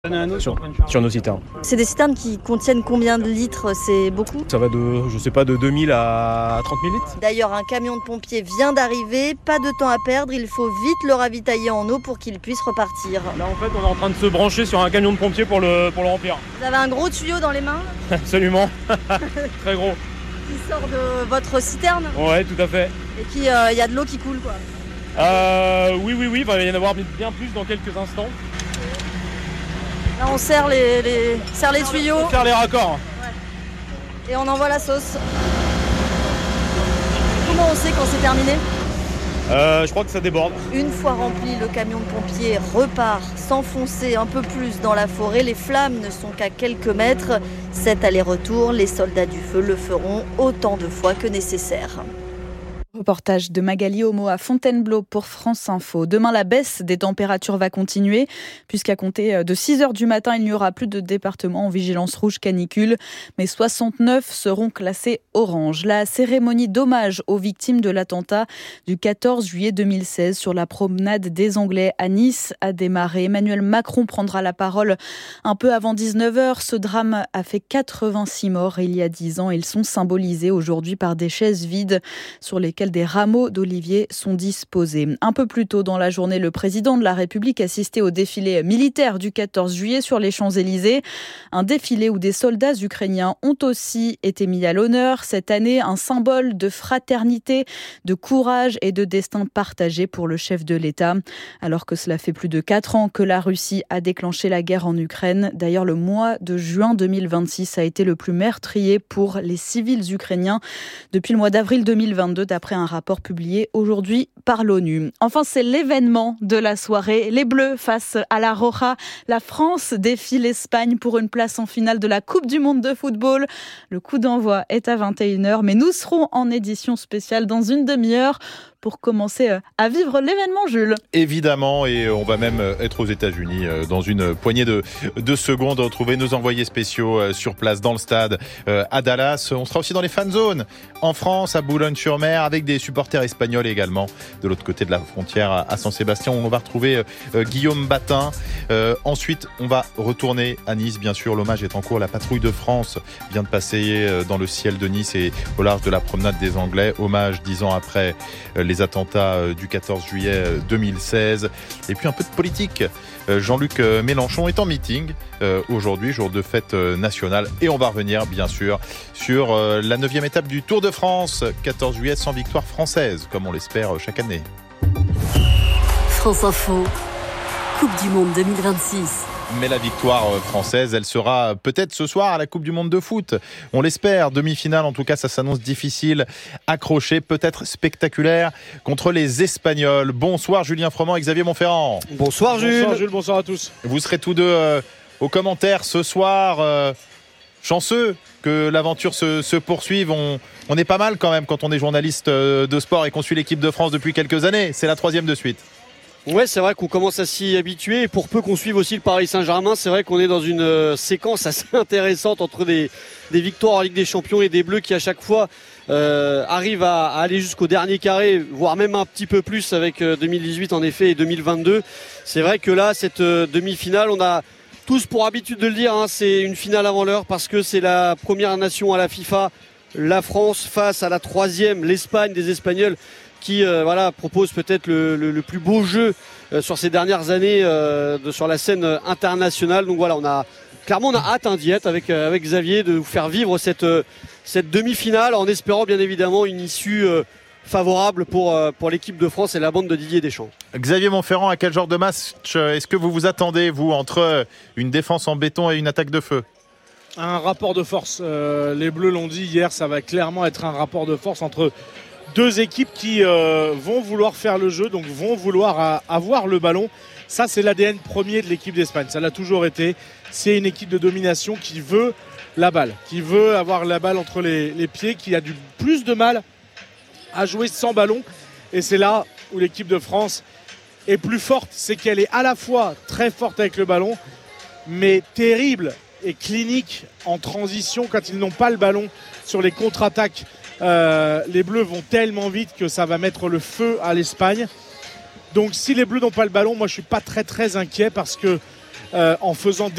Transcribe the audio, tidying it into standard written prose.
Sur nos citernes. C'est des citernes qui contiennent combien de litres? C'est beaucoup? Ça va de 2000 à 30 000 litres. D'ailleurs, un camion de pompiers vient d'arriver, pas de temps à perdre, il faut vite le ravitailler en eau pour qu'il puisse repartir. Là en fait on est en train de se brancher sur un camion de pompiers pour le remplir. Vous avez un gros tuyau dans les mains? Absolument, très gros. Qui sort de votre citerne? Ouais, tout à fait. Et il y a de l'eau qui coule quoi? Oui, il va y en avoir bien plus dans quelques instants. Là on serre les tuyaux. On serre les raccords. Ouais. Et on envoie la sauce. Comment on sait quand c'est terminé? Je crois que ça déborde. Une fois rempli, le camion de pompiers repart s'enfoncer un peu plus dans la forêt. Les flammes ne sont qu'à quelques mètres. Cet aller-retour, les soldats du feu le feront autant de fois que nécessaire. Reportage de Magali Homo à Fontainebleau pour France Info. Demain, la baisse des températures va continuer, puisqu'à compter de 6h du matin, il n'y aura plus de départements en vigilance rouge canicule, mais 69 seront classés orange. La cérémonie d'hommage aux victimes de l'attentat du 14 juillet 2016 sur la promenade des Anglais à Nice a démarré. Emmanuel Macron prendra la parole un peu avant 19h. Ce drame a fait 86 morts il y a 10 ans. Ils sont symbolisés aujourd'hui par des chaises vides sur lesquelles des rameaux d'olivier sont disposés. Un peu plus tôt dans la journée, le président de la République assistait au défilé militaire du 14 juillet sur les Champs-Élysées. Un défilé où des soldats ukrainiens ont aussi été mis à l'honneur. Cette année, un symbole de fraternité, de courage et de destin partagé pour le chef de l'État. Alors que cela fait plus de 4 ans que la Russie a déclenché la guerre en Ukraine. D'ailleurs, le mois de juin 2026 a été le plus meurtrier pour les civils ukrainiens depuis le mois d'avril 2022, d'après un rapport publié aujourd'hui par l'ONU. Enfin, c'est l'événement de la soirée. Les Bleus face à la Roja. La France défie l'Espagne pour une place en finale de la Coupe du Monde de football. Le coup d'envoi est à 21h, mais nous serons en édition spéciale dans une demi-heure pour commencer à vivre l'événement, Jules. Évidemment, et on va même être aux États-Unis dans une poignée de secondes, retrouver nos envoyés spéciaux sur place dans le stade à Dallas. On sera aussi dans les fan zones en France, à Boulogne-sur-Mer, avec des supporters espagnols également de l'autre côté de la frontière à Saint-Sébastien, où on va retrouver Guillaume Batin. Ensuite, on va retourner à Nice, bien sûr. L'hommage est en cours. La patrouille de France vient de passer dans le ciel de Nice et au large de la promenade des Anglais. Hommage 10 ans après les attentats du 14 juillet 2016. Et puis un peu de politique. Jean-Luc Mélenchon est en meeting aujourd'hui, jour de fête nationale. Et on va revenir, bien sûr, sur la 9e étape du Tour de France. 14 juillet sans victoire française, comme on l'espère chaque année. France Info, Coupe du Monde 2026. Mais la victoire française, elle sera peut-être ce soir à la Coupe du Monde de foot. On l'espère. Demi-finale, en tout cas, ça s'annonce difficile. Accroché, peut-être spectaculaire contre les Espagnols. Bonsoir Julien Froment et Xavier Monferrand. Bonsoir Jules. Bonsoir Jules, bonsoir à tous. Vous serez tous deux aux commentaires ce soir. Chanceux que l'aventure se poursuive. On est pas mal quand même quand on est journaliste de sport et qu'on suit l'équipe de France depuis quelques années. C'est la 3e de suite. Ouais, c'est vrai qu'on commence à s'y habituer. Et pour peu qu'on suive aussi le Paris Saint-Germain, c'est vrai qu'on est dans une séquence assez intéressante entre des victoires en Ligue des Champions et des Bleus qui à chaque fois arrivent à aller jusqu'au dernier carré, voire même un petit peu plus avec 2018 en effet et 2022. C'est vrai que là, cette demi-finale, on a tous pour habitude de le dire, hein, c'est une finale avant l'heure parce que c'est la première nation à la FIFA, la France face à la 3e, l'Espagne, des Espagnols qui propose peut-être le plus beau jeu sur ces dernières années sur la scène internationale. Donc voilà, on a hâte d'y être avec Xavier, de vous faire vivre cette demi-finale en espérant bien évidemment une issue favorable pour l'équipe de France et la bande de Didier Deschamps. Xavier Monferrand, à quel genre de match est-ce que vous vous attendez, vous, entre une défense en béton et une attaque de feu ? Un rapport de force. Les Bleus l'ont dit hier, ça va clairement être un rapport de force entre deux équipes qui vont vouloir faire le jeu, donc vont vouloir avoir le ballon. Ça, c'est l'ADN premier de l'équipe d'Espagne. Ça l'a toujours été. C'est une équipe de domination qui veut la balle, qui veut avoir la balle entre les pieds, qui a plus de mal à jouer sans ballon. Et c'est là où l'équipe de France est plus forte. C'est qu'elle est à la fois très forte avec le ballon, mais terrible et clinique en transition quand ils n'ont pas le ballon sur les contre-attaques. Les Bleus vont tellement vite que ça va mettre le feu à l'Espagne. Donc si les Bleus n'ont pas le ballon, moi je suis pas très inquiet parce que en faisant